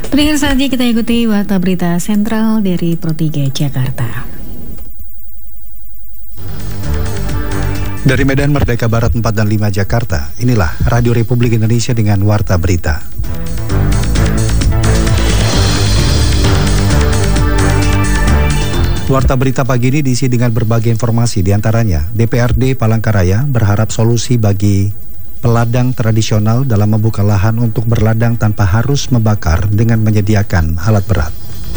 Pendengar, saatnya kita ikuti Warta Berita Sentral dari Pro 3 Jakarta. Dari Medan Merdeka Barat 4 dan 5 Jakarta, inilah Radio Republik Indonesia dengan Warta Berita. Warta Berita pagi ini diisi dengan berbagai informasi, diantaranya DPRD Palangkaraya berharap solusi bagi peladang tradisional dalam membuka lahan untuk berladang tanpa harus membakar dengan menyediakan alat berat.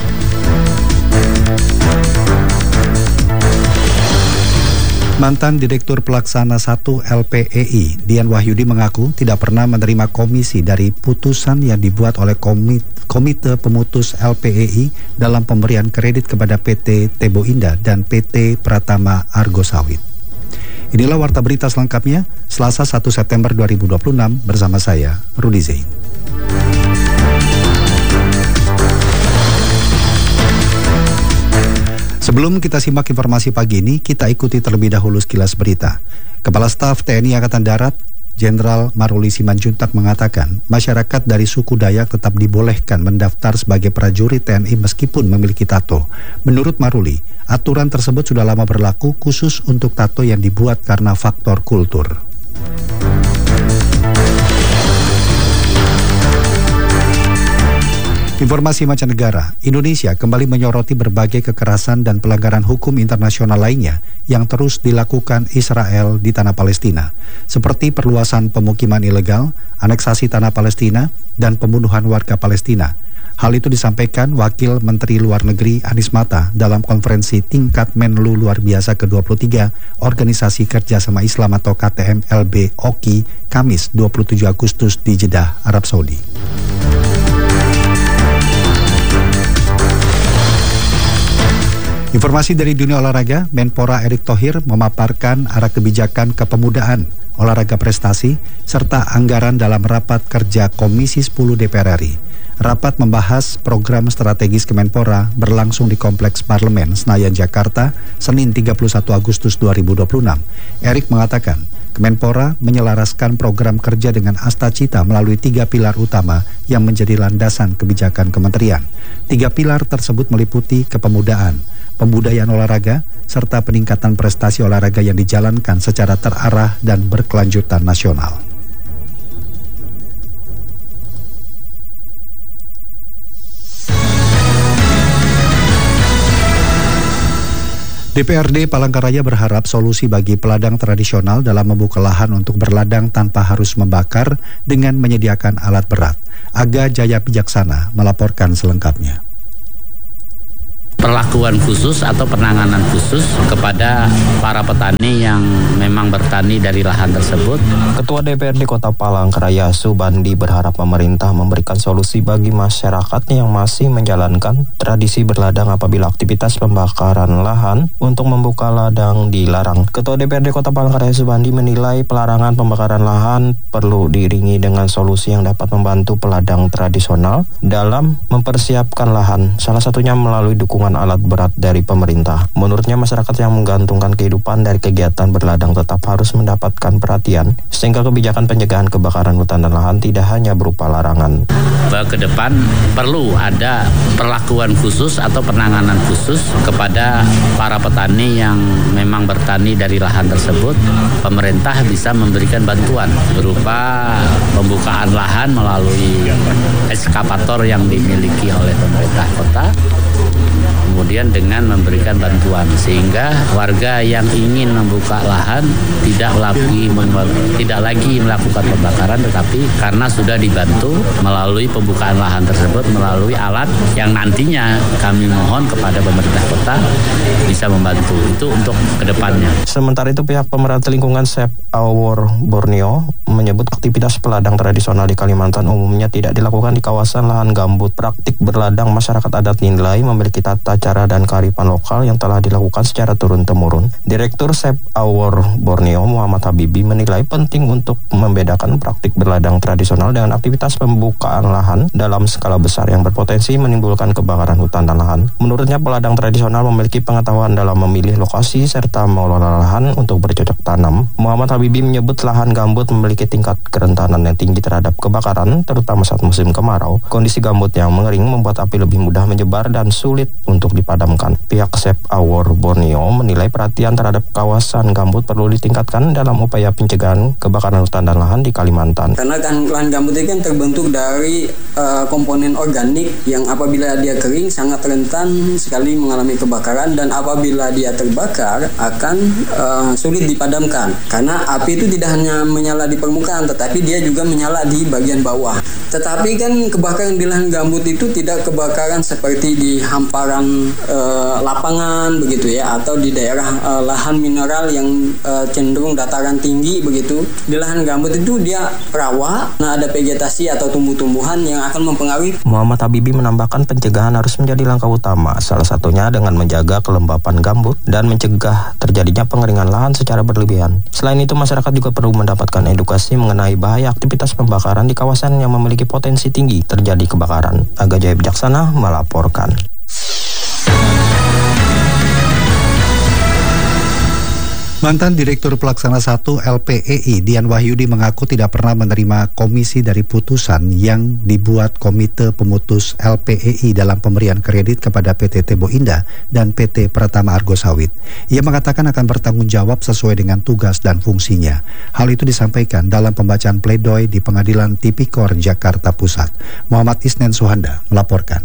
Mantan Direktur Pelaksana 1 LPEI, Dian Wahyudi mengaku tidak pernah menerima komisi dari putusan yang dibuat oleh Komite Pemutus LPEI dalam pemberian kredit kepada PT Tebo Indah dan PT Pratama Argo Sawit. Inilah Warta Berita selengkapnya, Selasa 1 September 2026 bersama saya, Rudi Zain. Sebelum kita simak informasi pagi ini, kita ikuti terlebih dahulu sekilas berita. Kepala Staf TNI Angkatan Darat, Jenderal Maruli Simanjuntak mengatakan, masyarakat dari suku Dayak tetap dibolehkan mendaftar sebagai prajurit TNI meskipun memiliki tato. Menurut Maruli, aturan tersebut sudah lama berlaku khusus untuk tato yang dibuat karena faktor kultur. Informasi mancanegara, Indonesia kembali menyoroti berbagai kekerasan dan pelanggaran hukum internasional lainnya yang terus dilakukan Israel di tanah Palestina, seperti perluasan pemukiman ilegal, aneksasi tanah Palestina, dan pembunuhan warga Palestina. Hal itu disampaikan Wakil Menteri Luar Negeri Anies Mata dalam konferensi tingkat Menlu luar biasa ke-23 Organisasi Kerjasama Islam atau KTM-LB OKI Kamis 27 Agustus di Jeddah, Arab Saudi. Informasi dari dunia olahraga, Menpora Erick Thohir memaparkan arah kebijakan kepemudaan, olahraga prestasi, serta anggaran dalam rapat kerja Komisi 10 DPR RI. Rapat membahas program strategis Kemenpora berlangsung di Kompleks Parlemen Senayan, Jakarta, Senin 31 Agustus 2026. Erick mengatakan, Kemenpora menyelaraskan program kerja dengan Astacita melalui 3 pilar utama yang menjadi landasan kebijakan kementerian. 3 pilar tersebut meliputi kepemudaan, pembudayaan olahraga, serta peningkatan prestasi olahraga yang dijalankan secara terarah dan berkelanjutan nasional. DPRD Palangkaraya berharap solusi bagi peladang tradisional dalam membuka lahan untuk berladang tanpa harus membakar dengan menyediakan alat berat. Aga Jaya Pijaksana melaporkan selengkapnya. Perlakuan khusus atau penanganan khusus kepada para petani yang memang bertani dari lahan tersebut. Ketua DPRD Kota Palangkaraya Subandi berharap pemerintah memberikan solusi bagi masyarakat yang masih menjalankan tradisi berladang apabila aktivitas pembakaran lahan untuk membuka ladang dilarang. Ketua DPRD Kota Palangkaraya Subandi menilai pelarangan pembakaran lahan perlu diiringi dengan solusi yang dapat membantu peladang tradisional dalam mempersiapkan lahan, salah satunya melalui dukungan alat berat dari pemerintah. Menurutnya masyarakat yang menggantungkan kehidupan dari kegiatan berladang tetap harus mendapatkan perhatian sehingga kebijakan pencegahan kebakaran hutan dan lahan tidak hanya berupa larangan. Ke depan perlu ada perlakuan khusus atau penanganan khusus kepada para petani yang memang bertani dari lahan tersebut. Pemerintah bisa memberikan bantuan berupa pembukaan lahan melalui eskavator yang dimiliki oleh pemerintah kota. Kemudian dengan memberikan bantuan sehingga warga yang ingin membuka lahan tidak lagi melakukan pembakaran, tetapi karena sudah dibantu melalui pembukaan lahan tersebut melalui alat yang nantinya kami mohon kepada pemerintah kota bisa membantu itu untuk kedepannya. Sementara itu pihak pemerhati lingkungan Save Our Borneo menyebut aktivitas peladang tradisional di Kalimantan umumnya tidak dilakukan di kawasan lahan gambut. Praktik berladang masyarakat adat dinilai memiliki tata tata cara dan kearifan lokal yang telah dilakukan secara turun-temurun. Direktur Save Our Borneo Muhammad Habibi menilai penting untuk membedakan praktik berladang tradisional dengan aktivitas pembukaan lahan dalam skala besar yang berpotensi menimbulkan kebakaran hutan dan lahan. Menurutnya, peladang tradisional memiliki pengetahuan dalam memilih lokasi serta mengelola lahan untuk bercocok tanam. Muhammad Habibi menyebut lahan gambut memiliki tingkat kerentanan yang tinggi terhadap kebakaran, terutama saat musim kemarau. Kondisi gambut yang mengering membuat api lebih mudah menyebar dan sulit untuk dipadamkan. Pihak Save Our Borneo menilai perhatian terhadap kawasan gambut perlu ditingkatkan dalam upaya pencegahan kebakaran hutan dan lahan di Kalimantan. Karena kan lahan gambut itu kan terbentuk dari komponen organik yang apabila dia kering sangat rentan sekali mengalami kebakaran, dan apabila dia terbakar akan sulit dipadamkan. Karena api itu tidak hanya menyala di permukaan, tetapi dia juga menyala di bagian bawah. Tetapi kan kebakaran di lahan gambut itu tidak kebakaran seperti di hamparan lapangan begitu ya, atau di daerah lahan mineral yang cenderung dataran tinggi begitu. Di lahan gambut itu dia rawa, nah ada vegetasi atau tumbuh-tumbuhan yang akan mempengaruhi. Muhammad Habibi menambahkan pencegahan harus menjadi langkah utama, salah satunya dengan menjaga kelembapan gambut dan mencegah terjadinya pengeringan lahan secara berlebihan. Selain itu, masyarakat juga perlu mendapatkan edukasi mengenai bahaya aktivitas pembakaran di kawasan yang memiliki potensi tinggi terjadi kebakaran. Aga Jaya Bijaksana melaporkan. Mantan Direktur Pelaksana 1 LPEI Dian Wahyudi mengaku tidak pernah menerima komisi dari putusan yang dibuat Komite Pemutus LPEI dalam pemberian kredit kepada PT Tebo Indah dan PT Pratama Argo Sawit. Ia mengatakan akan bertanggung jawab sesuai dengan tugas dan fungsinya. Hal itu disampaikan dalam pembacaan pledoi di Pengadilan Tipikor Jakarta Pusat. Muhammad Isnen Suhanda melaporkan.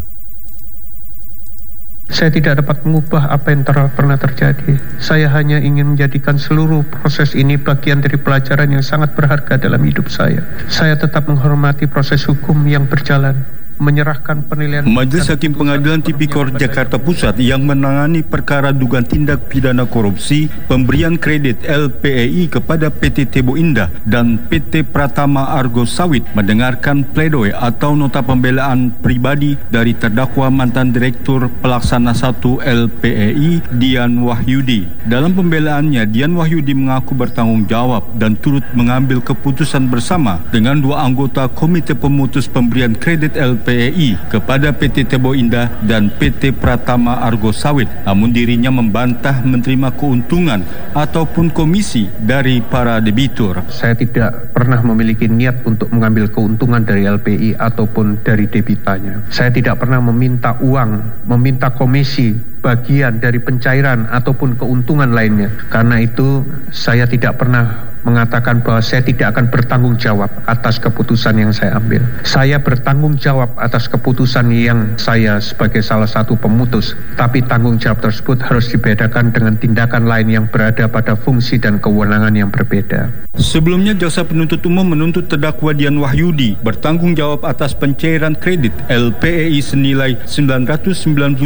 Saya tidak dapat mengubah apa yang pernah terjadi. Saya hanya ingin menjadikan seluruh proses ini bagian dari pelajaran yang sangat berharga dalam hidup saya. Saya tetap menghormati proses hukum yang berjalan. Menyerahkan penilaian Majelis Hakim Pengadilan Tipikor Jakarta Pusat yang menangani perkara dugaan tindak pidana korupsi pemberian kredit LPEI kepada PT Tebo Indah dan PT Pratama Argo Sawit mendengarkan pledoi atau nota pembelaan pribadi dari terdakwa mantan Direktur Pelaksana 1 LPEI Dian Wahyudi. Dalam pembelaannya, Dian Wahyudi mengaku bertanggung jawab dan turut mengambil keputusan bersama dengan dua anggota Komite Pemutus Pemberian Kredit LPEI kepada PT Tebo Indah dan PT Pratama Argo Sawit, namun dirinya membantah menerima keuntungan ataupun komisi dari para debitur. Saya tidak pernah memiliki niat untuk mengambil keuntungan dari LPI ataupun dari debitanya. Saya tidak pernah meminta uang, meminta komisi, bagian dari pencairan ataupun keuntungan lainnya. Karena itu saya tidak pernah mengatakan bahwa saya tidak akan bertanggung jawab atas keputusan yang saya ambil. Saya bertanggung jawab atas keputusan yang saya sebagai salah satu pemutus, tapi tanggung jawab tersebut harus dibedakan dengan tindakan lain yang berada pada fungsi dan kewenangan yang berbeda. Sebelumnya, Jaksa Penuntut Umum menuntut terdakwa Dian Wahyudi bertanggung jawab atas pencairan kredit LPEI senilai 992,8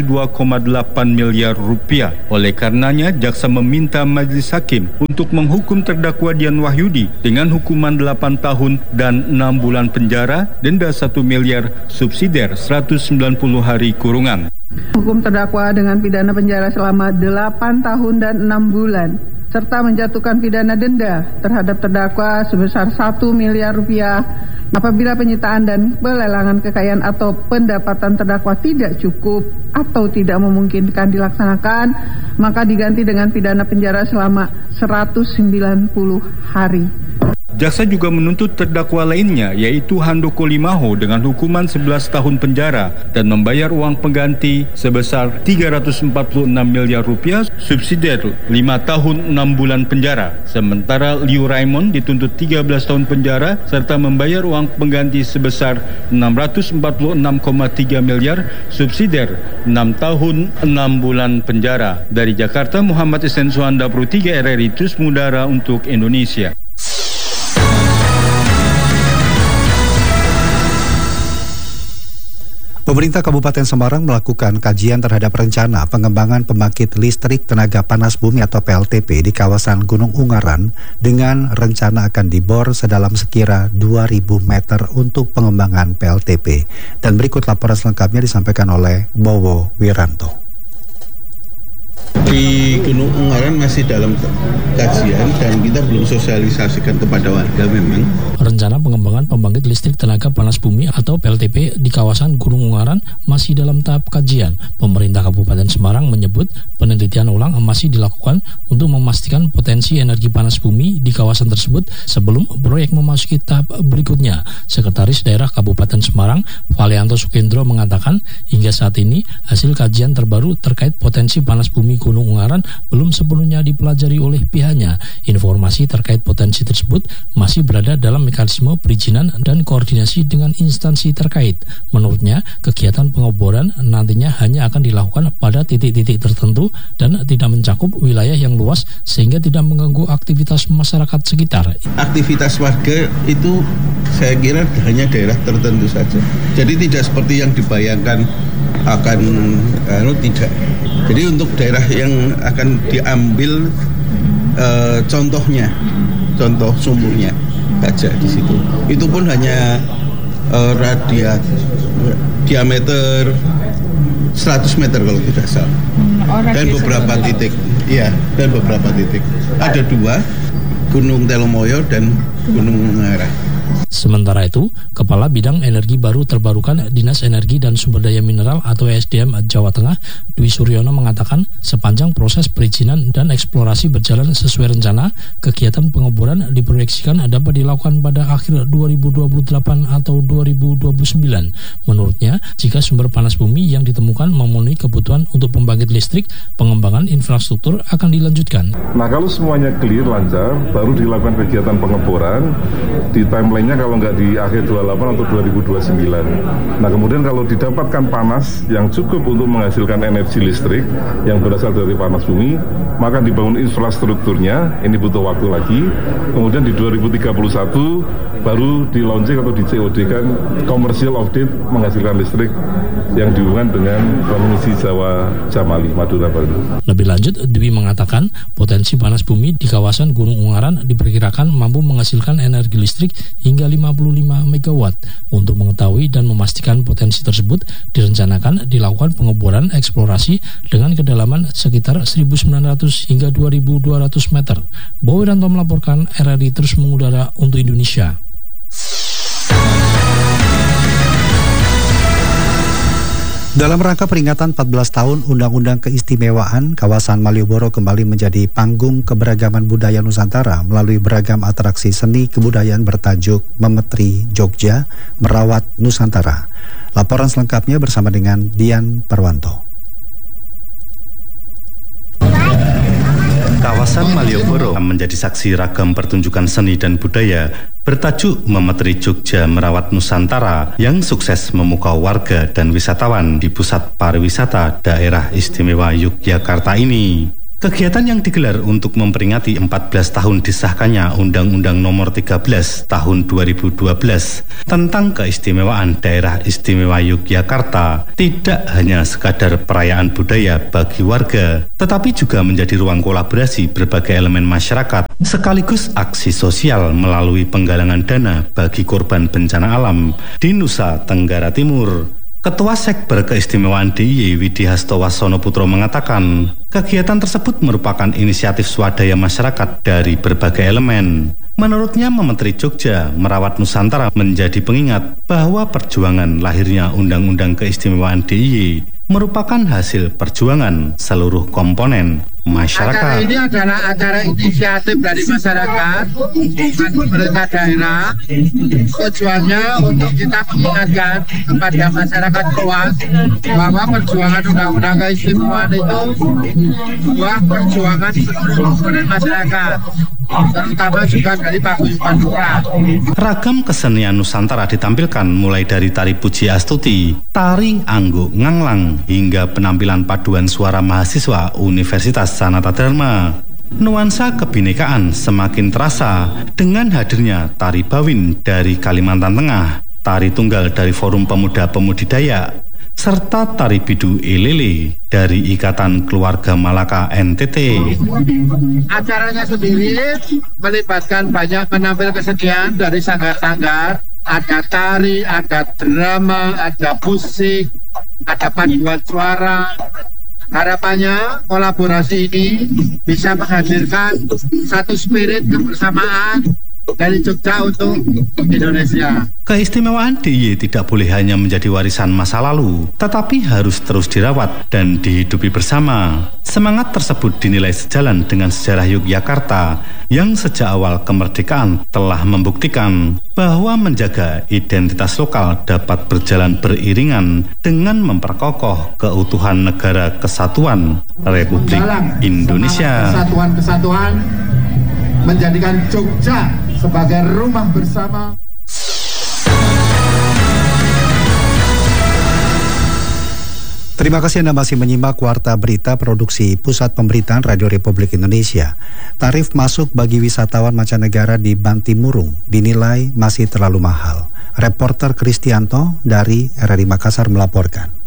miliar rupiah. Oleh karenanya, Jaksa meminta Majelis Hakim untuk menghukum terdakwa Dian Wahyudi dengan hukuman 8 tahun dan 6 bulan penjara, denda 1 miliar, subsidiar 190 hari kurungan. Hukum terdakwa dengan pidana penjara selama 8 tahun dan 6 bulan, serta menjatuhkan pidana denda terhadap terdakwa sebesar 1 miliar rupiah apabila penyitaan dan pelelangan kekayaan atau pendapatan terdakwa tidak cukup atau tidak memungkinkan dilaksanakan, maka diganti dengan pidana penjara selama 190 hari. Jaksa juga menuntut terdakwa lainnya, yaitu Handoko Limaho dengan hukuman 11 tahun penjara dan membayar uang pengganti sebesar 346 miliar rupiah, subsidiar 5 tahun 6 bulan penjara. Sementara Liu Raymond dituntut 13 tahun penjara serta membayar uang pengganti sebesar 646,3 miliar, subsidiar 6 tahun 6 bulan penjara. Dari Jakarta, Muhammad Isnen Suhanda, Pro 3 RRI, terus mengudara untuk Indonesia. Pemerintah Kabupaten Semarang melakukan kajian terhadap rencana pengembangan pembangkit listrik tenaga panas bumi atau PLTP di kawasan Gunung Ungaran dengan rencana akan dibor sedalam sekira 2.000 meter untuk pengembangan PLTP. Dan berikut laporan selengkapnya disampaikan oleh Bowo Wiranto. Di Gunung Ungaran masih dalam kajian dan kita belum sosialisasikan kepada warga memang. Rencana pengembangan pembangkit listrik tenaga panas bumi atau PLTP di kawasan Gunung Ungaran masih dalam tahap kajian. Pemerintah Kabupaten Semarang menyebut penelitian ulang masih dilakukan untuk memastikan potensi energi panas bumi di kawasan tersebut sebelum proyek memasuki tahap berikutnya. Sekretaris Daerah Kabupaten Semarang, Valianto Sukendro mengatakan hingga saat ini hasil kajian terbaru terkait potensi panas bumi Gunung Ungaran belum sepenuhnya dipelajari oleh pihaknya. Informasi terkait potensi tersebut masih berada dalam mekanisme perizinan dan koordinasi dengan instansi terkait. Menurutnya, kegiatan pengeboran nantinya hanya akan dilakukan pada titik-titik tertentu dan tidak mencakup wilayah yang luas sehingga tidak mengganggu aktivitas masyarakat sekitar. Aktivitas warga itu saya kira hanya daerah tertentu saja. Jadi tidak seperti yang dibayangkan akan tidak. Jadi untuk daerah yang akan diambil contoh sumurnya saja di situ. Itu pun hanya diameter 100 meter kalau tidak salah. Dan beberapa titik. Iya, dan beberapa titik. Ada 2, Gunung Telomoyo dan Gunung Ungaran. Sementara itu, Kepala Bidang Energi Baru Terbarukan Dinas Energi dan Sumber Daya Mineral atau SDM Jawa Tengah, Dwi Suryono mengatakan sepanjang proses perizinan dan eksplorasi berjalan sesuai rencana, kegiatan pengeboran diproyeksikan dapat dilakukan pada akhir 2028 atau 2029. Menurutnya, jika sumber panas bumi yang ditemukan memenuhi kebutuhan untuk pembangkit listrik, pengembangan infrastruktur akan dilanjutkan. Nah, kalau semuanya clear, lancar, baru dilakukan kegiatan pengeboran di timeline-nya kalau nggak di akhir 28 atau 2029. Nah, kemudian kalau didapatkan panas yang cukup untuk menghasilkan energi listrik yang berasal dari panas bumi, maka dibangun infrastrukturnya, ini butuh waktu lagi. Kemudian di 2031 baru di launching atau di COD-kan commercial update menghasilkan listrik yang dihubungkan dengan Komisi Jawa Jamali, Madura Baru. Lebih lanjut, Dwi mengatakan potensi panas bumi di kawasan Gunung Ungaran diperkirakan mampu menghasilkan energi listrik hingga 55 MW. Untuk mengetahui dan memastikan potensi tersebut, direncanakan dilakukan pengeboran eksplorasi dengan kedalaman sekitar 1.900 hingga 2.200 meter. Bowiranto melaporkan, RRI terus mengudara untuk Indonesia. Dalam rangka peringatan 14 tahun Undang-Undang Keistimewaan, kawasan Malioboro kembali menjadi panggung keberagaman budaya Nusantara melalui beragam atraksi seni kebudayaan bertajuk Memetri Jogja, Merawat Nusantara. Laporan selengkapnya bersama dengan Dian Perwanto. Kawasan Malioboro menjadi saksi ragam pertunjukan seni dan budaya bertajuk Memetri Jogja Merawat Nusantara yang sukses memukau warga dan wisatawan di pusat pariwisata daerah istimewa Yogyakarta ini. Kegiatan yang digelar untuk memperingati 14 tahun disahkannya Undang-Undang Nomor 13 Tahun 2012 tentang keistimewaan daerah istimewa Yogyakarta tidak hanya sekadar perayaan budaya bagi warga, tetapi juga menjadi ruang kolaborasi berbagai elemen masyarakat sekaligus aksi sosial melalui penggalangan dana bagi korban bencana alam di Nusa Tenggara Timur. Ketua Sekber Keistimewaan DIY Widi Hastowasono Putro mengatakan, kegiatan tersebut merupakan inisiatif swadaya masyarakat dari berbagai elemen. Menurutnya, Memetri Jogja Merawat Nusantara menjadi pengingat bahwa perjuangan lahirnya Undang-Undang Keistimewaan DIY merupakan hasil perjuangan seluruh komponen masyarakat. Acara ini adalah acara inisiatif dari masyarakat, bukan pemerintah daerah. Tujuannya untuk kita mengingatkan kepada masyarakat luas bahwa perjuangan Undang-Undang Keistimewaan itu sebuah perjuangan seluruh komponen masyarakat, terutama juga dari paguyuban lurah. Ragam kesenian Nusantara ditampilkan mulai dari tari Puji Astuti, tari Angguk Nganglang, hingga penampilan paduan suara mahasiswa Universitas Sanata Dharma. Nuansa kebinekaan semakin terasa dengan hadirnya tari Bawin dari Kalimantan Tengah, tari tunggal dari Forum Pemuda-Pemudi Dayak, serta tari Bidu Elele dari Ikatan Keluarga Malaka NTT. Acaranya sendiri melibatkan banyak penampil kesenian dari sanggar-sanggar, ada tari, ada drama, ada musik, ada paduan suara, Harapannya kolaborasi ini bisa menghadirkan satu spirit kebersamaan dari Jogja untuk Indonesia. Keistimewaan DIY tidak boleh hanya menjadi warisan masa lalu, tetapi harus terus dirawat dan dihidupi bersama. Semangat tersebut dinilai sejalan dengan sejarah Yogyakarta yang sejak awal kemerdekaan telah membuktikan bahwa menjaga identitas lokal dapat berjalan beriringan dengan memperkokoh keutuhan negara kesatuan Republik Indonesia. Kesatuan menjadikan Jogja sebagai rumah bersama. Terima kasih Anda masih menyimak Warta Berita Produksi Pusat Pemberitaan Radio Republik Indonesia. Tarif masuk bagi wisatawan mancanegara di Bantimurung dinilai masih terlalu mahal. Reporter Kristianto dari RRI Makassar melaporkan.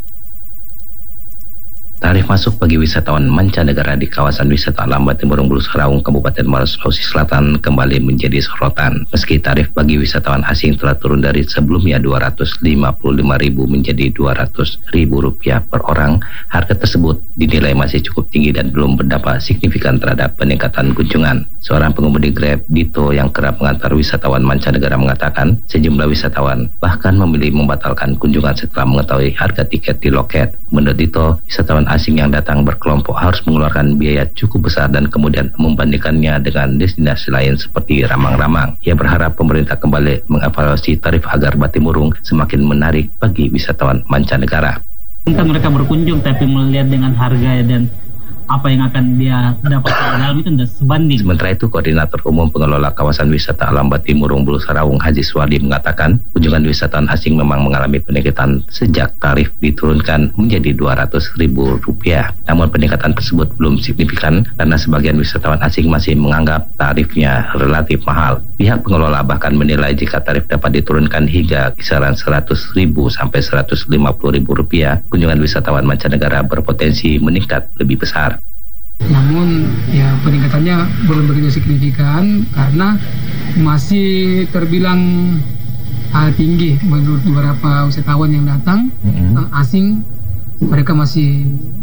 Tarif masuk bagi wisatawan mancanegara di kawasan wisata alam Bantimurung Bulu Saraung, Kabupaten Maros, Sulawesi Selatan kembali menjadi sorotan. Meski tarif bagi wisatawan asing telah turun dari sebelumnya Rp255.000 menjadi Rp200.000 per orang, harga tersebut dinilai masih cukup tinggi dan belum berdampak signifikan terhadap peningkatan kunjungan. Seorang pengemudi Grab, Dito, yang kerap mengantar wisatawan mancanegara mengatakan sejumlah wisatawan bahkan memilih membatalkan kunjungan setelah mengetahui harga tiket di loket. Menurut Dito, wisatawan asing yang datang berkelompok harus mengeluarkan biaya cukup besar dan kemudian membandingkannya dengan destinasi lain seperti Ramang-Ramang. Ia berharap pemerintah kembali mengevaluasi tarif agar Bantimurung semakin menarik bagi wisatawan mancanegara. Mereka berkunjung tapi melihat dengan harga dan apa yang akan dia dapat dari dalam itu tidak sebanding. Sementara itu, Koordinator Umum Pengelola Kawasan Wisata Alam Bantimurung Bulu Saraung, Haji Suwardi, mengatakan kunjungan wisatawan asing memang mengalami peningkatan sejak tarif diturunkan menjadi Rp200.000. Namun peningkatan tersebut belum signifikan karena sebagian wisatawan asing masih menganggap tarifnya relatif mahal. Pihak pengelola bahkan menilai jika tarif dapat diturunkan hingga kisaran Rp100.000 sampai Rp150.000, kunjungan wisatawan mancanegara berpotensi meningkat lebih besar. Namun ya peningkatannya belum begitu signifikan karena masih terbilang tinggi menurut beberapa wisatawan yang datang asing. Mereka masih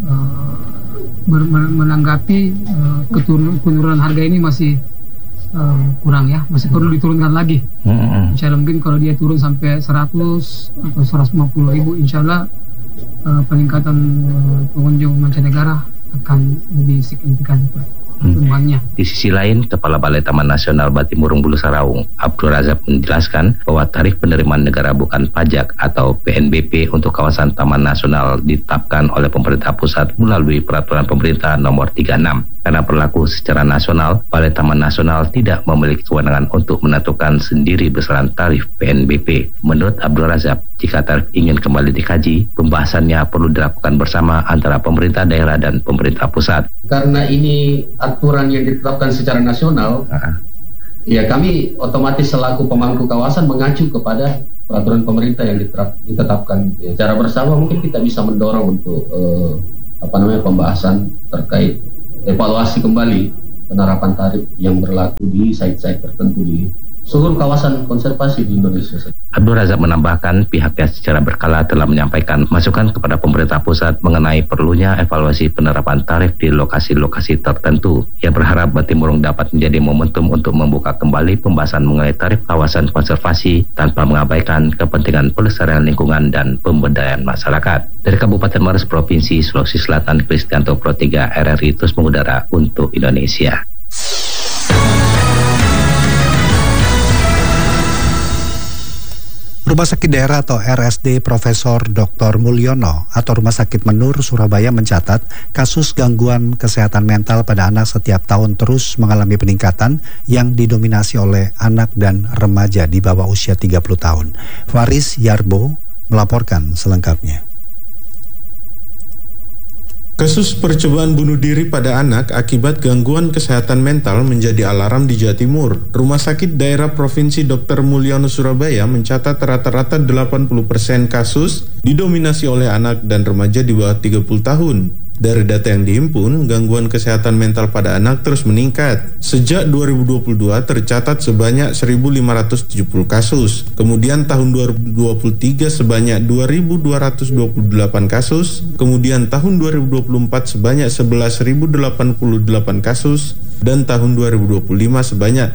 menanggapi penurunan harga ini masih kurang ya, masih perlu diturunkan lagi. Insya Allah mungkin kalau dia turun sampai 100 atau 150.000, insya Allah peningkatan pengunjung mancanegara akan lebih signifikan pertumbuhannya. Di sisi lain, Kepala Balai Taman Nasional Bantimurung Bulu Saraung, Abdul Razak, menjelaskan bahwa tarif penerimaan negara bukan pajak atau PNBP untuk kawasan Taman Nasional ditetapkan oleh pemerintah pusat melalui Peraturan Pemerintah Nomor 36. Karena berlaku secara nasional, Balai Taman Nasional tidak memiliki kewenangan untuk menentukan sendiri besaran tarif PNBP. Menurut Abdul Razak, jika tarif ingin kembali dikaji, pembahasannya perlu dilakukan bersama antara pemerintah daerah dan pemerintah pusat. Karena ini aturan yang ditetapkan secara nasional, ya kami otomatis selaku pemangku kawasan mengacu kepada peraturan pemerintah yang ditetapkan. Gitu ya. Cara bersama mungkin kita bisa mendorong untuk pembahasan terkait evaluasi kembali penerapan tarif yang berlaku di site-site tertentu di seluruh kawasan konservasi di Indonesia. Abdul Razak menambahkan pihaknya secara berkala telah menyampaikan masukan kepada pemerintah pusat mengenai perlunya evaluasi penerapan tarif di lokasi-lokasi tertentu. Ia berharap Bantimurung dapat menjadi momentum untuk membuka kembali pembahasan mengenai tarif kawasan konservasi tanpa mengabaikan kepentingan pelestarian lingkungan dan pemberdayaan masyarakat. Dari Kabupaten Maros, Provinsi Sulawesi Selatan, Kristianto, Pro 3 RRI terus mengudara untuk Indonesia. Rumah Sakit Daerah atau RSD Profesor Dr. Mulyono atau Rumah Sakit Menur Surabaya mencatat kasus gangguan kesehatan mental pada anak setiap tahun terus mengalami peningkatan yang didominasi oleh anak dan remaja di bawah usia 30 tahun. Faris Yarbo melaporkan selengkapnya. Kasus percobaan bunuh diri pada anak akibat gangguan kesehatan mental menjadi alarm di Jawa Timur. Rumah Sakit Daerah Provinsi Dr. Mulyono Surabaya mencatat rata-rata 80% kasus didominasi oleh anak dan remaja di bawah 30 tahun. Dari data yang dihimpun, gangguan kesehatan mental pada anak terus meningkat. Sejak 2022 tercatat sebanyak 1.570 kasus. Kemudian tahun 2023 sebanyak 2.228 kasus. Kemudian tahun 2024 sebanyak 11.088 kasus. Dan tahun 2025 sebanyak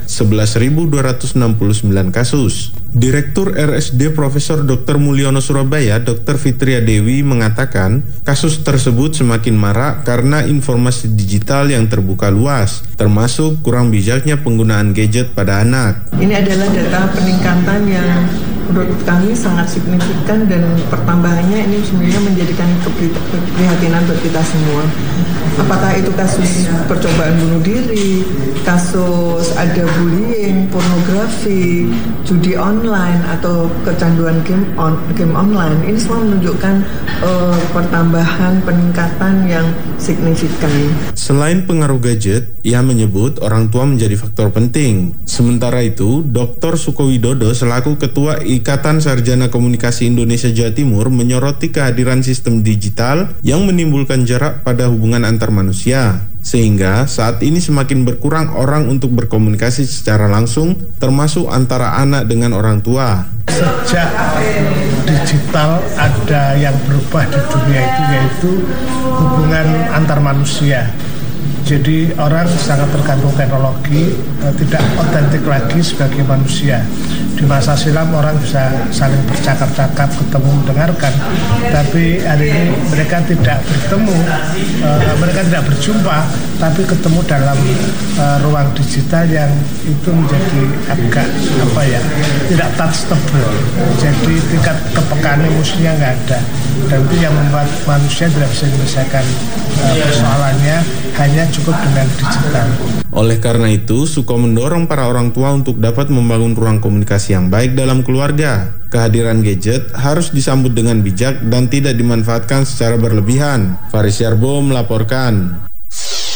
11.269 kasus. Direktur RSD Profesor Dr. Mulyono Surabaya, Dr. Fitria Dewi mengatakan kasus tersebut semakin marak karena informasi digital yang terbuka luas, termasuk kurang bijaknya penggunaan gadget pada anak. Ini adalah data peningkatan yang menurut kami sangat signifikan dan pertambahannya ini sebenarnya menjadikan keprihatinan buat kita semua. Apakah itu kasus percobaan bunuh diri, kasus ada bullying, pornografi, judi online atau kecanduan game online, ini semua menunjukkan pertambahan peningkatan yang signifikan. Selain pengaruh gadget, ia menyebut orang tua menjadi faktor penting. Sementara itu, Dr. Sukowidodo selaku Ketua Ikatan Sarjana Komunikasi Indonesia Jawa Timur menyoroti kehadiran sistem digital yang menimbulkan jarak pada hubungan antar manusia. Sehingga saat ini semakin berkurang orang untuk berkomunikasi secara langsung, termasuk antara anak dengan orang tua. Sejak digital ada yang berubah di dunia itu, yaitu hubungan antar manusia. Jadi orang sangat tergantung teknologi, tidak otentik lagi sebagai manusia. Di masa silam orang bisa saling bercakap-cakap, ketemu, mendengarkan. Tapi hari ini mereka tidak bertemu, mereka tidak berjumpa, tapi ketemu dalam ruang digital yang itu menjadi agak tidak touchable. Jadi tingkat kepekaan emosinya nggak ada. Dan itu yang membuat manusia tidak bisa menyelesaikan persoalannya hanya cukup dengan digital. Oleh karena itu, Suko mendorong para orang tua untuk dapat membangun ruang komunikasi yang baik dalam keluarga. Kehadiran gadget harus disambut dengan bijak dan tidak dimanfaatkan secara berlebihan. Faris Yarbo melaporkan.